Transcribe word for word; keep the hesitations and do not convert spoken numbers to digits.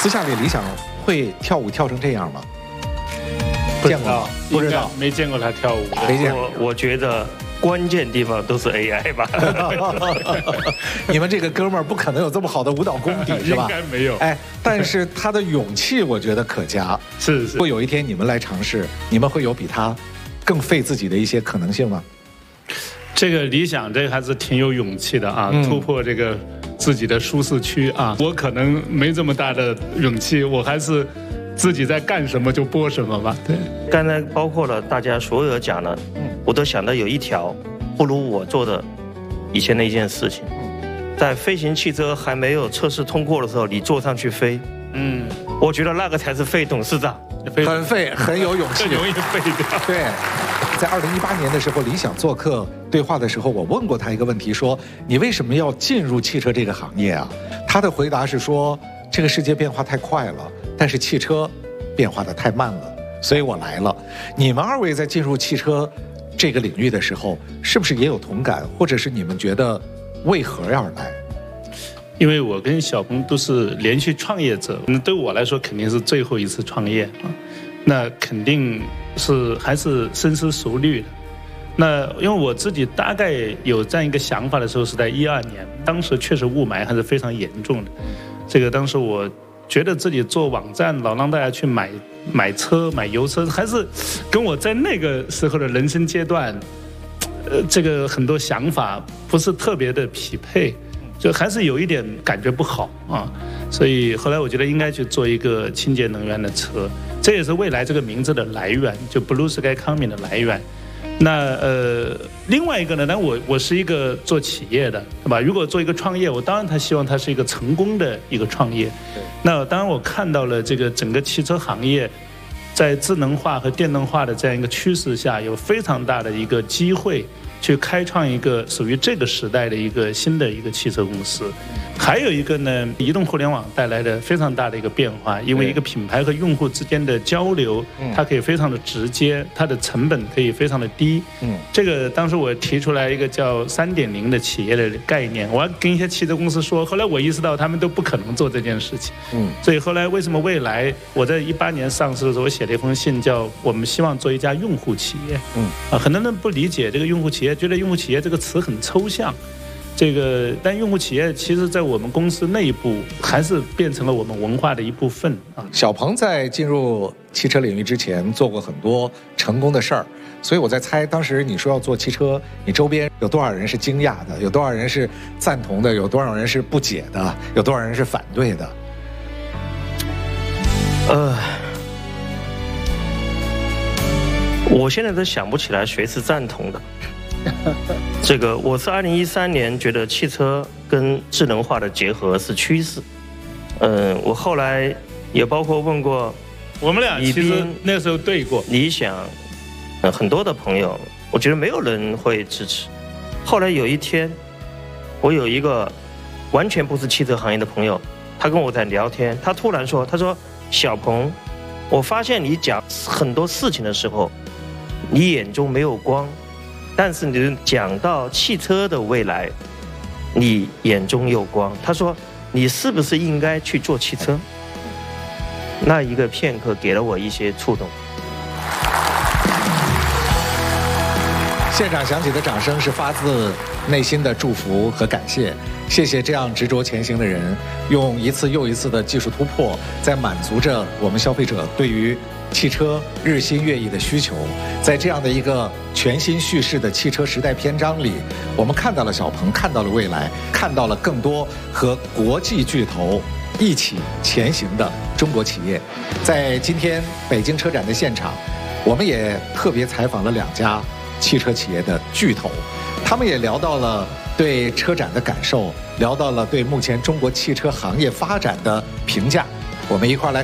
私下里理想会跳舞跳成这样吗？见过吗？ 不知道，没见过他跳舞。 没见过。 我我觉得关键地方都是 A I 吧。 你们这个哥们儿不可能有这么好的舞蹈功底，是吧？ 应该没有。 哎，但是他的勇气，我觉得可嘉。 是是。 如果有一天你们来尝试，你们会有比他更费自己的一些可能性吗？ 这个理想，这个还是挺有勇气的啊，嗯、突破这个自己的舒适区啊。我可能没这么大的勇气，我还是自己在干什么就播什么吧。对， 刚才包括了大家所有讲的，我都想到有一条，不如我做的以前的一件事情，在飞行汽车还没有测试通过的时候，你坐上去飞，嗯，我觉得那个才是费董事长， 很费，很有勇气， 很容易废掉。 对。在二零一八年的时候，理想做客对话的时候，我问过他一个问题，说你为什么要进入汽车这个行业啊？他的回答是说，这个世界变化太快了，但是汽车变化的太慢了，所以我来了。你们二位在进入汽车这个领域的时候，是不是也有同感，或者是你们觉得为何要来？ 因为我跟小鹏都是连续创业者，那对我来说肯定是最后一次创业啊。那肯定是还是深思熟虑的。那因为我自己大概有这样一个想法的时候是在一二年，当时确实雾霾还是非常严重的。这个当时我觉得自己做网站老让大家去买买车买油车，还是跟我在那个时候的人生阶段，呃，这个很多想法不是特别的匹配。就还是有一点感觉不好啊，所以后来我觉得应该去做一个清洁能源的车，这也是未来这个名字的来源，就 Blue Sky Coming 的来源。那呃，另外一个呢，但我我是一个做企业的，对吧？如果做一个创业，我当然他希望它是一个成功的一个创业。那当然我看到了这个整个汽车行业在智能化和电动化的这样一个趋势下，有非常大的一个机会。去开创一个属于这个时代的一个新的一个汽车公司，还有一个呢，移动互联网带来的非常大的一个变化，因为一个品牌和用户之间的交流，它可以非常的直接，它的成本可以非常的低。嗯，这个当时我提出来一个叫三点零的企业的概念，我要跟一些汽车公司说，后来我意识到他们都不可能做这件事情。嗯，所以后来为什么未来我在一八年上市的时候，我写了一封信，叫我们希望做一家用户企业。嗯，啊，很多人不理解这个用户企业。觉得用户企业这个词很抽象，这个但用户企业其实在我们公司内部还是变成了我们文化的一部分啊。 小鹏在进入汽车领域之前做过很多成功的事儿，所以我在猜，当时你说要做汽车，你周边有多少人是惊讶的，有多少人是赞同的，有多少人是不解的，有多少人是反对的？ 呃，我现在都想不起来谁是赞同的。这个我是二零一三年觉得汽车跟智能化的结合是趋势。嗯，我后来也包括问过我们俩，其实那时候对过理想，呃，很多的朋友，我觉得没有人会支持。后来有一天，我有一个完全不是汽车行业的朋友，他跟我在聊天，他突然说：“他说小鹏，我发现你讲很多事情的时候，你眼中没有光。”但是你讲到汽车的未来，你眼中有光。他说：“你是不是应该去做汽车？”那一个片刻给了我一些触动。 现场响起的掌声是发自内心的祝福和感谢。谢谢这样执着前行的人，用一次又一次的技术突破，在满足着我们消费者对于汽车日新月异的需求。在这样的一个全新叙事的汽车时代篇章里，我们看到了小鹏，看到了未来，看到了更多和国际巨头一起前行的中国企业。在今天北京车展的现场，我们也特别采访了两家汽车企业的巨头，他们也聊到了对车展的感受，聊到了对目前中国汽车行业发展的评价。我们一块儿来